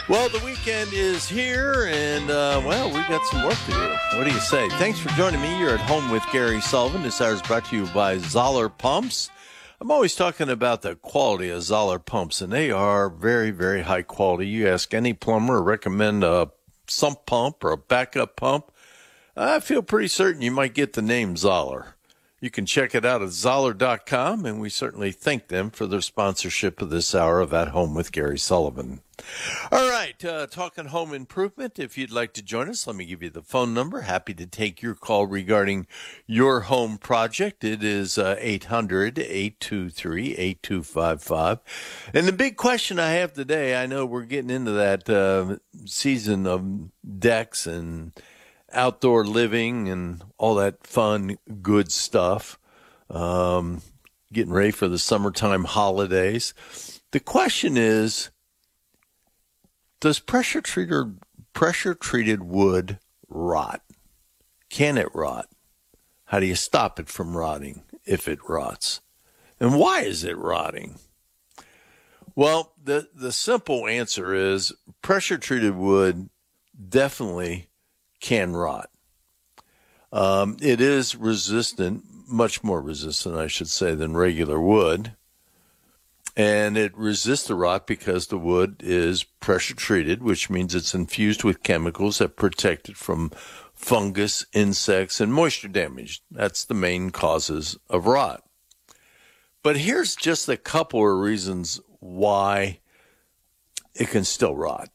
Well, the weekend is here, and, we got some work to do. What do you say? Thanks for joining me. You're at home with Gary Sullivan. This hour is brought to you by Zoller Pumps. I'm always talking about the quality of Zoller Pumps, and they are very, very high quality. You ask any plumber, recommend a sump pump or a backup pump, I feel pretty certain you might get the name Zoller. You can check it out at Zoller.com, and we certainly thank them for their sponsorship of this hour of At Home with Gary Sullivan. All right, talking home improvement. If you'd like to join us, let me give you the phone number. Happy to take your call regarding your home project. It is 800-823-8255. And the big question I have today, I know we're getting into that season of decks and outdoor living and all that fun, good stuff. Getting ready for the summertime holidays. The question is, does pressure treated wood rot? Can it rot? How do you stop it from rotting if it rots? And why is it rotting? Well, the simple answer is pressure treated wood definitely can rot. It is resistant, much more resistant, I should say, than regular wood. And it resists the rot because the wood is pressure treated, which means it's infused with chemicals that protect it from fungus, insects, and moisture damage. That's the main causes of rot. But here's just a couple of reasons why it can still rot.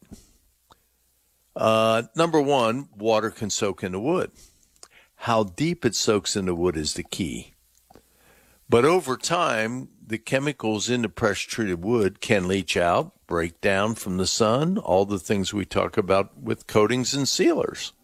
Number one, water can soak into wood. How deep it soaks into wood is the key. But over time, the chemicals in the pressure-treated wood can leach out, break down from the sun, all the things we talk about with coatings and sealers.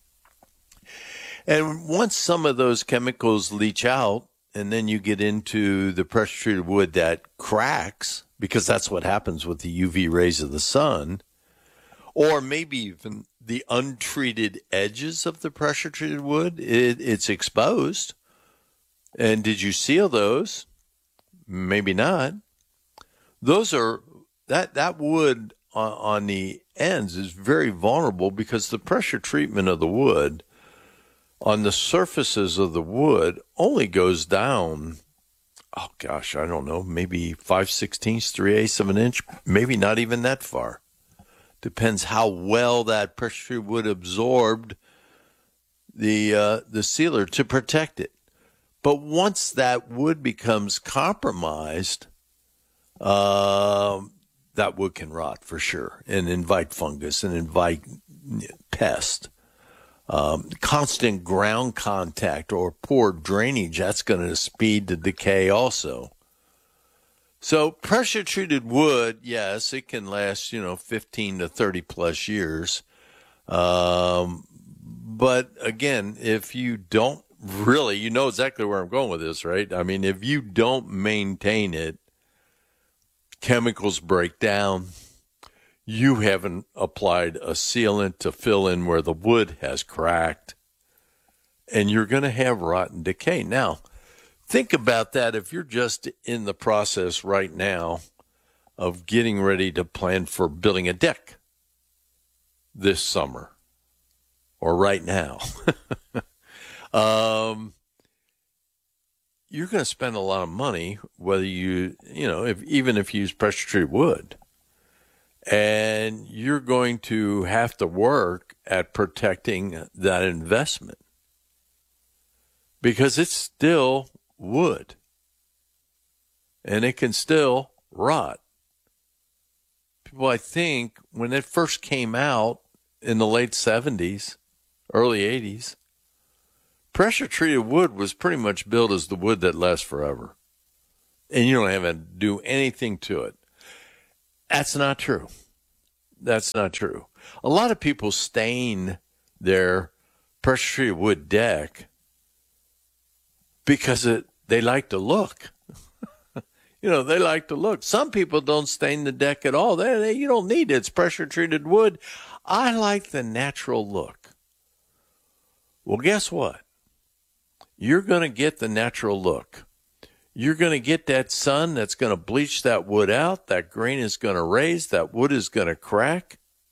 And once some of those chemicals leach out, and then you get into the pressure-treated wood that cracks, because that's what happens with the UV rays of the sun, or maybe even the untreated edges of the pressure-treated wood, it's exposed. And did you seal those? Maybe not. Those are that wood on the ends is very vulnerable because the pressure treatment of the wood on the surfaces of the wood only goes down, I don't know, maybe 5/16, 3/8 of an inch, maybe not even that far. Depends how well that pressure treated wood absorbed the sealer to protect it. But once that wood becomes compromised, that wood can rot for sure and invite fungus and invite pest. Constant ground contact or poor drainage, that's going to speed the decay also. So pressure-treated wood, yes, it can last, 15 to 30 plus years. But again, if you don't really, you know exactly where I'm going with this, right? I mean, if you don't maintain it, chemicals break down. You haven't applied a sealant to fill in where the wood has cracked, and you're going to have rot and decay. Now, think about that if you're just in the process right now of getting ready to plan for building a deck this summer or right now. You're going to spend a lot of money, whether even if you use pressure-treated wood. And you're going to have to work at protecting that investment because it's still wood and it can still rot. People, I think, when it first came out in the late 70s, early 80s, pressure-treated wood was pretty much built as the wood that lasts forever. And you don't have to do anything to it. That's not true. That's not true. A lot of people stain their pressure-treated wood deck because they like to look. They like to look. Some people don't stain the deck at all. You don't need it. It's pressure-treated wood. I like the natural look. Well, guess what? You're going to get the natural look. You're going to get that sun that's going to bleach that wood out. That grain is going to raise. That wood is going to crack.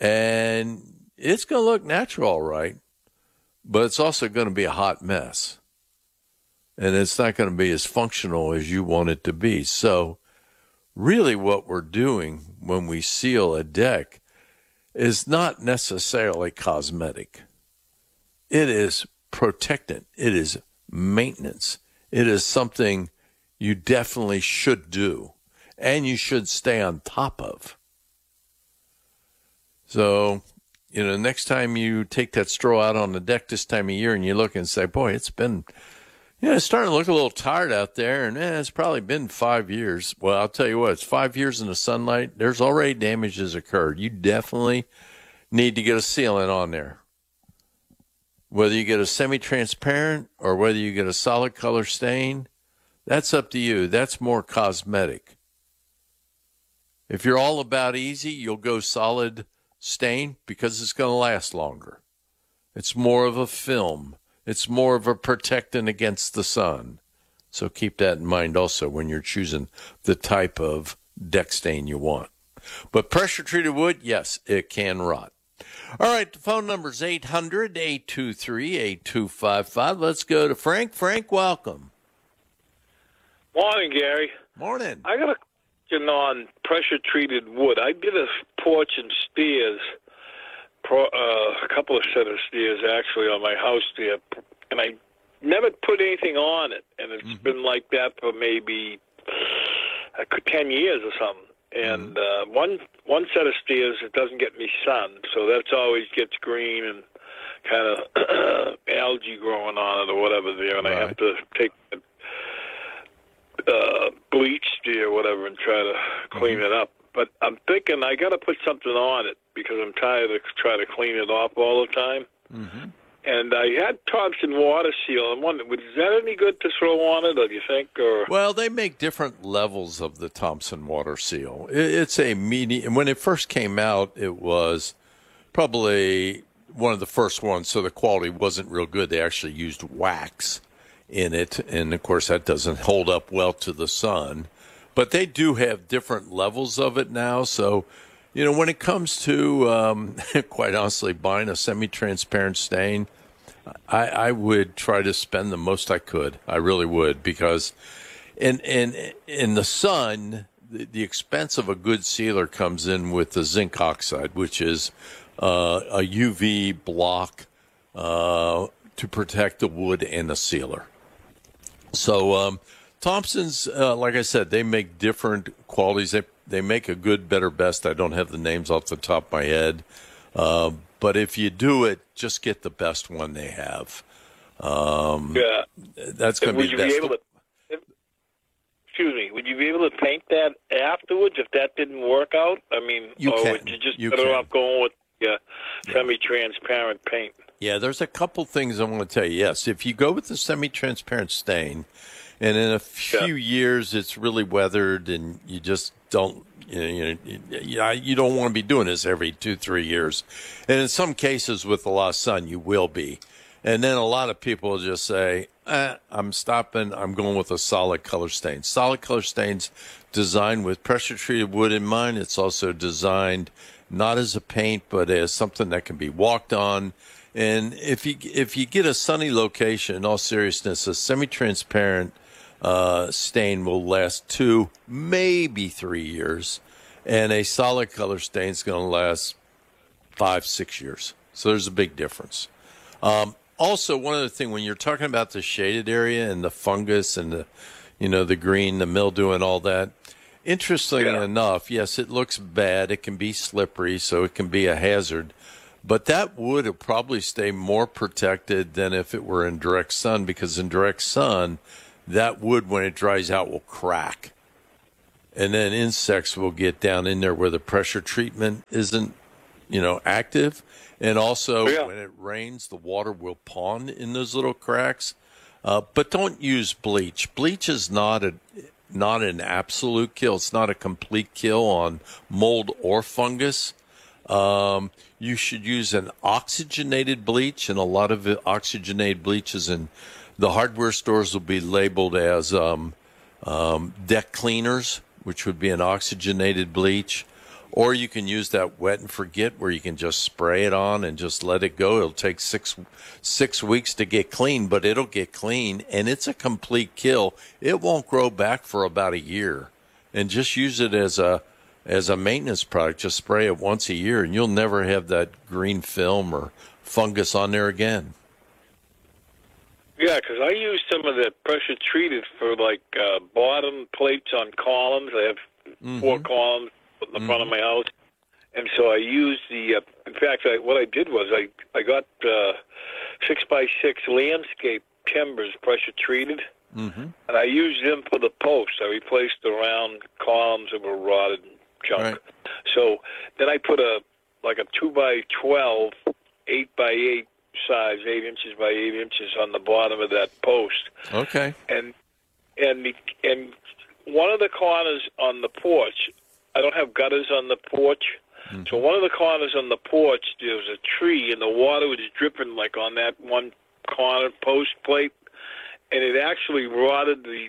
And it's going to look natural, all right, but it's also going to be a hot mess. And it's not going to be as functional as you want it to be. So really what we're doing when we seal a deck is not necessarily cosmetic. It is protectant. It is maintenance. It is something you definitely should do and you should stay on top of. So, next time you take that straw out on the deck this time of year and you look and say, boy, it's been, it's starting to look a little tired out there, and it's probably been 5 years. Well, I'll tell you what, it's 5 years in the sunlight. There's already damages occurred. You definitely need to get a sealant on there. Whether you get a semi-transparent or whether you get a solid color stain, that's up to you. That's more cosmetic. If you're all about easy, you'll go solid stain because it's going to last longer. It's more of a film. It's more of a protectant against the sun. So keep that in mind also when you're choosing the type of deck stain you want. But pressure-treated wood, yes, it can rot. All right, the phone number is 800-823-8255. Let's go to Frank. Frank, welcome. Morning, Gary. Morning. I got a question on pressure-treated wood. I did a porch and stairs, a couple of set of stairs, actually, on my house there, and I never put anything on it, and it's been like that for maybe 10 years or something. And one set of stairs, it doesn't get any sun, so that's always gets green and kind of algae growing on it or whatever there, and I have to take bleach there or whatever and try to clean it up. But I'm thinking I got to put something on it because I'm tired of trying to clean it off all the time. And I had Thompson Water Seal. I'm wondering, is that any good to throw on it, or do you think? Or well, they make different levels of the Thompson Water Seal. It's a medium. When it first came out, it was probably one of the first ones, so the quality wasn't real good. They actually used wax in it, and of course that doesn't hold up well to the sun. But they do have different levels of it now, so when it comes to, quite honestly, buying a semi-transparent stain, I would try to spend the most I could. I really would, because in the sun, the expense of a good sealer comes in with the zinc oxide, which is a UV block to protect the wood and the sealer. So Thompson's, like I said, they make different qualities. They make a good, better, best. I don't have the names off the top of my head. But if you do it, just get the best one they have. That's going to be best. Excuse me, would you be able to paint that afterwards if that didn't work out? I mean, would you just better off going with semi-transparent paint? Yeah, there's a couple things I want to tell you. Yes, if you go with the semi-transparent stain, and in a few years it's really weathered, and you just don't, you don't want to be doing this every 2-3 years. And in some cases with a lot of sun, you will be. And then a lot of people will just say, I'm stopping. I'm going with a solid color stain. Solid color stain's designed with pressure-treated wood in mind. It's also designed not as a paint, but as something that can be walked on. And if you get a sunny location, in all seriousness, a semi-transparent stain will last 2, maybe 3 years, and a solid color stain is going to last 5-6 years. So there's a big difference. Also, one other thing, when you're talking about the shaded area and the fungus and the green, the mildew and all that, interestingly enough, yes, it looks bad. It can be slippery, so it can be a hazard. But that wood will probably stay more protected than if it were in direct sun, because in direct sun, that wood, when it dries out, will crack. And then insects will get down in there where the pressure treatment isn't, active. And also, when it rains, the water will pond in those little cracks. But don't use bleach. Bleach is not an absolute kill. It's not a complete kill on mold or fungus. You should use an oxygenated bleach, and a lot of oxygenated bleaches in the hardware stores will be labeled as deck cleaners, which would be an oxygenated bleach. Or you can use that wet and forget where you can just spray it on and just let it go. It'll take six weeks to get clean, but it'll get clean, and it's a complete kill. It won't grow back for about a year. And just use it as a maintenance product. Just spray it once a year, and you'll never have that green film or fungus on there again. Yeah, because I use some of the pressure treated for like bottom plates on columns. I have 4 columns in the front of my house, and so I used the. In fact, what I did was I got 6x6 landscape timbers pressure treated, and I used them for the posts. I replaced the round columns that were rotted and junk. Right. So then I put a 2x12, 8x8 size, 8 inches by 8 inches on the bottom of that post. Okay. And one of the corners on the porch, I don't have gutters on the porch, so one of the corners on the porch, there was a tree, and the water was dripping like on that one corner post plate, and it actually rotted the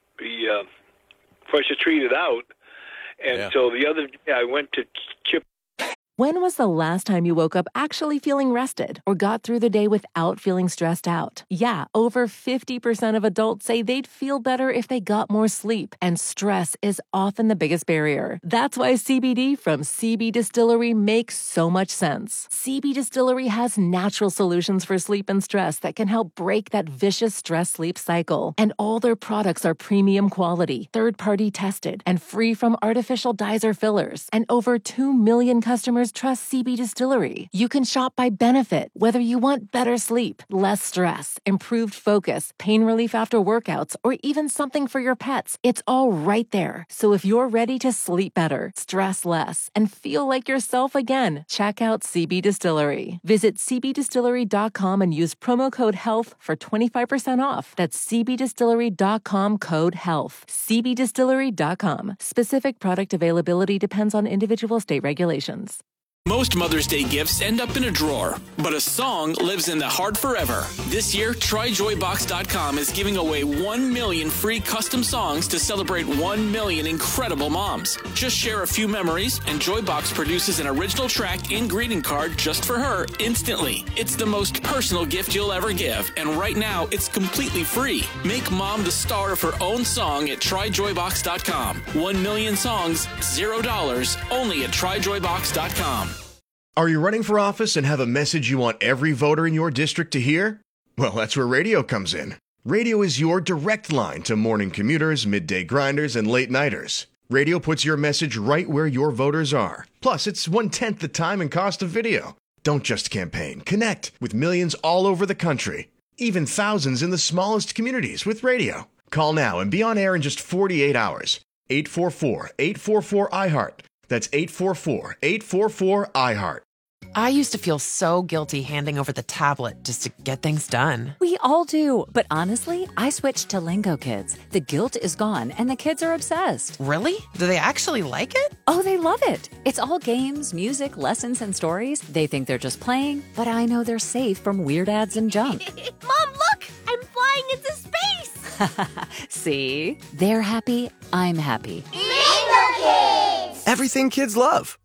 pressure treated out. And so the other day I went to chip. When was the last time you woke up actually feeling rested or got through the day without feeling stressed out? Yeah, over 50% of adults say they'd feel better if they got more sleep, and stress is often the biggest barrier. That's why CBD from CB Distillery makes so much sense. CB Distillery has natural solutions for sleep and stress that can help break that vicious stress-sleep cycle. And all their products are premium quality, third-party tested, and free from artificial dyes or fillers. And over 2 million customers trust CB Distillery. You can shop by benefit, whether you want better sleep, less stress, improved focus, pain relief after workouts, or even something for your pets. It's all right there. So if you're ready to sleep better, stress less, and feel like yourself again, check out CB Distillery. Visit cbdistillery.com and use promo code HEALTH for 25% off. That's cbdistillery.com, code HEALTH. cbdistillery.com. Specific product availability depends on individual state regulations. Most Mother's Day gifts end up in a drawer, but a song lives in the heart forever. This year, TryJoyBox.com is giving away 1 million free custom songs to celebrate 1 million incredible moms. Just share a few memories, and Joybox produces an original track and greeting card just for her instantly. It's the most personal gift you'll ever give, and right now, it's completely free. Make mom the star of her own song at TryJoyBox.com. 1 million songs, $0, only at TryJoyBox.com. Are you running for office and have a message you want every voter in your district to hear? Well, that's where radio comes in. Radio is your direct line to morning commuters, midday grinders, and late-nighters. Radio puts your message right where your voters are. Plus, it's 1/10 the time and cost of video. Don't just campaign. Connect with millions all over the country. Even thousands in the smallest communities with radio. Call now and be on air in just 48 hours. 844-844-IHEART. That's 844-844-IHEART. I used to feel so guilty handing over the tablet just to get things done. We all do. But honestly, I switched to Lingo Kids. The guilt is gone and the kids are obsessed. Really? Do they actually like it? Oh, they love it. It's all games, music, lessons, and stories. They think they're just playing, but I know they're safe from weird ads and junk. Mom, look! I'm flying into space! See? They're happy. I'm happy. Lingo Kids! Everything kids love.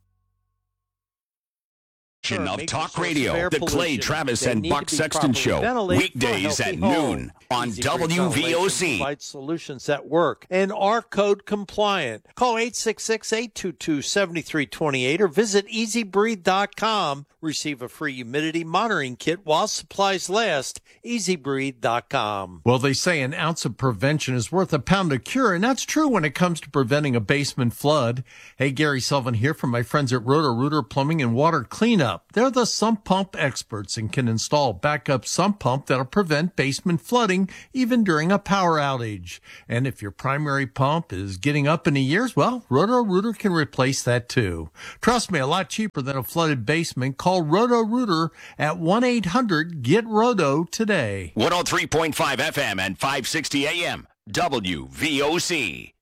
Of talk radio, the Clay Travis and Buck Sexton Show, weekdays at noon on WVOC. Provide solutions that work and are code compliant. Call 866-822-7328 or visit EasyBreathe.com. Receive a free humidity monitoring kit while supplies last. EasyBreathe.com. Well, they say an ounce of prevention is worth a pound of cure, and that's true when it comes to preventing a basement flood. Hey, Gary Sullivan here from my friends at Roto-Rooter Plumbing and Water Cleanup. They're the sump pump experts and can install backup sump pump that'll prevent basement flooding even during a power outage. And if your primary pump is getting up in the years, well, Roto-Rooter can replace that too. Trust me, a lot cheaper than a flooded basement. Call Roto-Rooter at 1-800-GET-ROTO today. 103.5 FM and 560 AM, WVOC.